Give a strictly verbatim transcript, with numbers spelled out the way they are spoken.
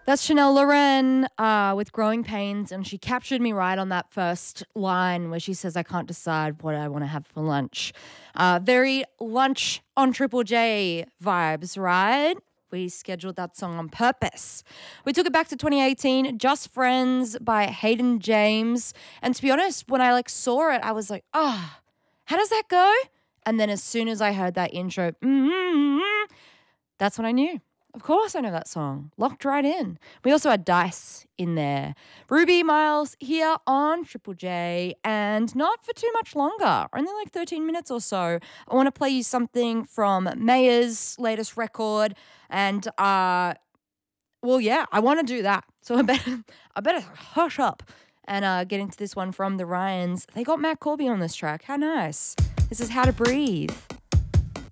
That's Chanel Loren uh, with Growing Pains, and she captured me right on that first line where she says, I can't decide what I want to have for lunch. Uh, very lunch on Triple J vibes, right? We scheduled that song on purpose. We took it back to twenty eighteen, Just Friends by Hayden James. And to be honest, when I like saw it, I was like, ah, oh, how does that go? And then as soon as I heard that intro, mm-hmm, that's when I knew. Of course I know that song. Locked right in. We also had Dice in there. Ruby Miles here on Triple J, and not for too much longer, only like thirteen minutes or so. I want to play you something from Maya's latest record, and uh, well, yeah, I want to do that. So I better, I better hush up and uh, get into this one from the Ryans. They got Matt Corby on this track. How nice. This is How to Breathe.